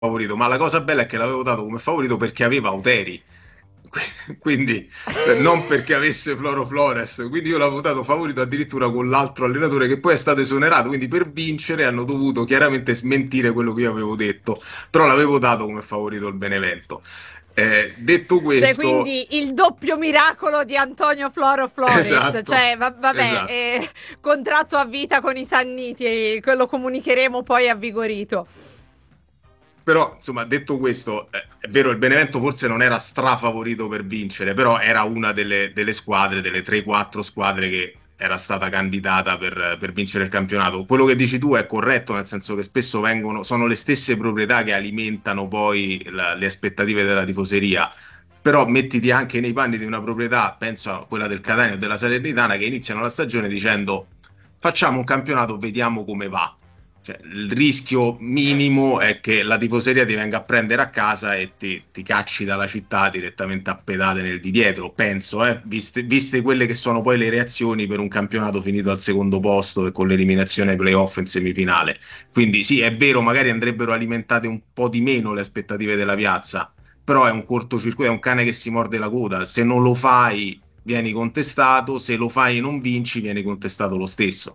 favorito, ma la cosa bella è che l'avevo dato come favorito perché aveva Oteri. Quindi non perché avesse Floro Flores, quindi io l'avevo dato favorito addirittura con l'altro allenatore che poi è stato esonerato, quindi per vincere hanno dovuto chiaramente smentire quello che io avevo detto, però l'avevo dato come favorito il Benevento. Detto Cioè, questo, quindi il doppio miracolo di Antonio Floro Flores, esatto, cioè, vabbè, esatto. contratto a vita con i Sanniti, e lo comunicheremo poi a Vigorito. Però, insomma, detto questo, è vero, il Benevento forse non era strafavorito per vincere, però era una delle squadre, delle 3-4 squadre che era stata candidata per vincere il campionato. Quello che dici tu è corretto, nel senso che spesso sono le stesse proprietà che alimentano poi le aspettative della tifoseria. Però mettiti anche nei panni di una proprietà, penso a quella del Catania o della Salernitana, che iniziano la stagione dicendo facciamo un campionato, vediamo come va. Cioè, il rischio minimo è che la tifoseria ti venga a prendere a casa e ti cacci dalla città direttamente a pedate nel di dietro, penso, viste quelle che sono poi le reazioni per un campionato finito al secondo posto e con l'eliminazione ai playoff in semifinale. Quindi sì, è vero, magari andrebbero alimentate un po' di meno le aspettative della piazza, però è un cortocircuito, è un cane che si morde la coda. Se non lo fai, vieni contestato, se lo fai e non vinci, vieni contestato lo stesso.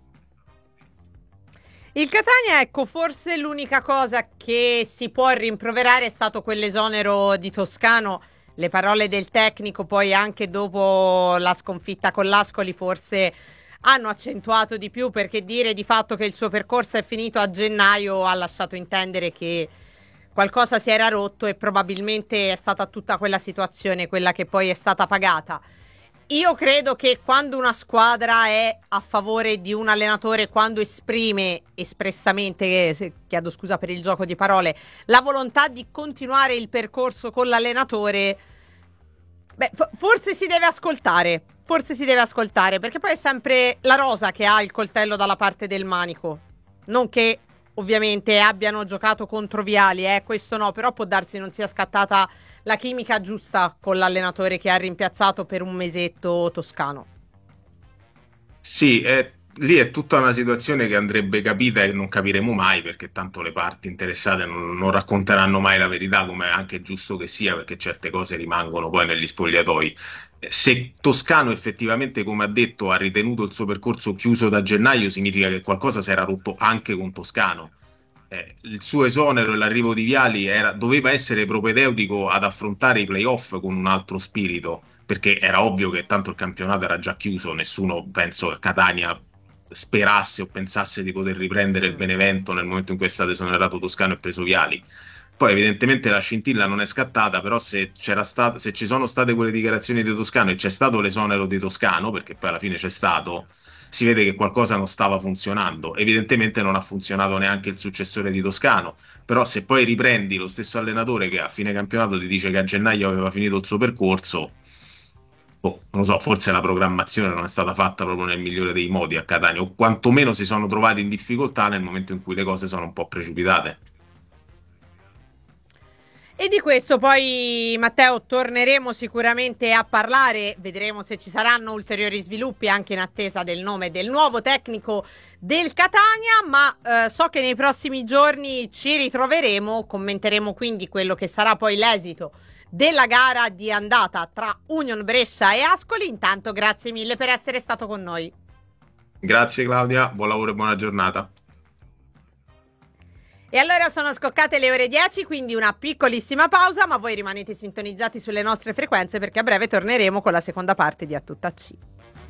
Il Catania, ecco, forse l'unica cosa che si può rimproverare è stato quell'esonero di Toscano. Le parole del tecnico poi anche dopo la sconfitta con l'Ascoli forse hanno accentuato di più, perché dire di fatto che il suo percorso è finito a gennaio ha lasciato intendere che qualcosa si era rotto e probabilmente è stata tutta quella situazione quella che poi è stata pagata. Io credo che quando una squadra è a favore di un allenatore, quando esprime espressamente, chiedo scusa per il gioco di parole, la volontà di continuare il percorso con l'allenatore, beh, forse si deve ascoltare. Forse si deve ascoltare, perché poi è sempre la rosa che ha il coltello dalla parte del manico. Non che ovviamente abbiano giocato contro Viali, questo no, però può darsi non sia scattata la chimica giusta con l'allenatore che ha rimpiazzato per un mesetto Toscano. Sì, lì è tutta una situazione che andrebbe capita e non capiremo mai perché tanto le parti interessate non racconteranno mai la verità, come è anche giusto che sia, perché certe cose rimangono poi negli spogliatoi. Se Toscano effettivamente, come ha detto, ha ritenuto il suo percorso chiuso da gennaio, significa che qualcosa si era rotto anche con Toscano. Il suo esonero e l'arrivo di Viali doveva essere propedeutico ad affrontare i playoff con un altro spirito, perché era ovvio che tanto il campionato era già chiuso, nessuno, penso, a Catania sperasse o pensasse di poter riprendere il Mm. Benevento nel momento in cui è stato esonerato Toscano e preso Viali. Poi evidentemente la scintilla non è scattata, però se ci sono state quelle dichiarazioni di Toscano e c'è stato l'esonero di Toscano, perché poi alla fine c'è stato, si vede che qualcosa non stava funzionando. Evidentemente non ha funzionato neanche il successore di Toscano, però se poi riprendi lo stesso allenatore che a fine campionato ti dice che a gennaio aveva finito il suo percorso, boh, non lo so, forse la programmazione non è stata fatta proprio nel migliore dei modi a Catania, o quantomeno si sono trovati in difficoltà nel momento in cui le cose sono un po' precipitate. E di questo poi, Matteo, torneremo sicuramente a parlare, vedremo se ci saranno ulteriori sviluppi anche in attesa del nome del nuovo tecnico del Catania, ma so che nei prossimi giorni ci ritroveremo, commenteremo quindi quello che sarà poi l'esito della gara di andata tra Union Brescia e Ascoli. Intanto grazie mille per essere stato con noi. Grazie Claudia, buon lavoro e buona giornata. E allora sono scoccate le ore 10, quindi una piccolissima pausa, ma voi rimanete sintonizzati sulle nostre frequenze perché a breve torneremo con la seconda parte di A Tutta C.